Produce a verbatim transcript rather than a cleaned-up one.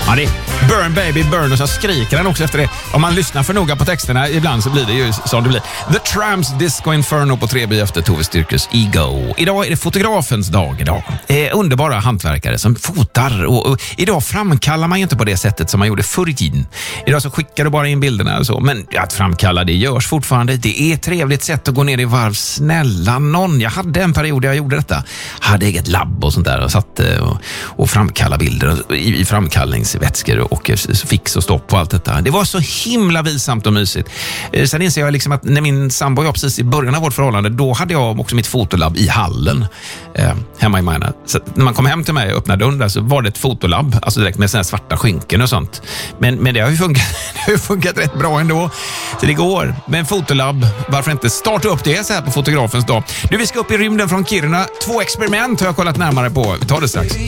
Ja, det är Burn Baby Burn och så skriker han också efter det. Om man lyssnar för noga på texterna ibland så blir det ju som det blir. The Tramps Disco Inferno på tre B efter Tove Styrkes Ego. Idag är det fotografens dag idag. Eh, underbara hantverkare som fotar och, och idag framkallar man ju inte på det sättet som man gjorde förr i tiden. Idag så skickar du bara in bilderna och så. Men att framkalla det görs fortfarande. Det är ett trevligt sätt att gå ner i varv. Snälla någon. Jag hade en period där jag gjorde detta. Hade eget labb och sånt där och satt och, och framkalla bilder i, i framkallningsvätskor och fix och stopp och allt detta. Det var så himla vilsamt och mysigt. Sen inser jag liksom att när min sambo var precis i början av vårt förhållande, då hade jag också mitt fotolabb i hallen eh, hemma i Majorna. Så när man kom hem till mig och öppnade dörren där så var det ett fotolabb, alltså direkt med såna här svarta skynken och sånt. Men, men det har ju funkat, det har ju funkat rätt bra ändå. Så det går. Men fotolabb, varför inte starta upp det så här på fotografens dag? Nu, vi ska upp i rymden från Kiruna. Två experiment har jag kollat närmare på. Vi tar det strax.